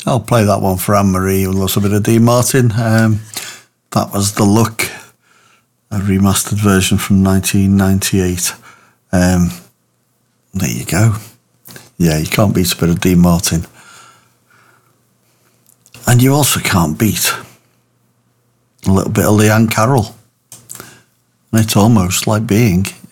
I'll play that one for Anne-Marie, who loves a bit of Dean Martin. That was The Look, a remastered version from 1998. There you go. Yeah, you can't beat a bit of Dean Martin. And you also can't beat a little bit of Leanne Carroll. And it's almost like being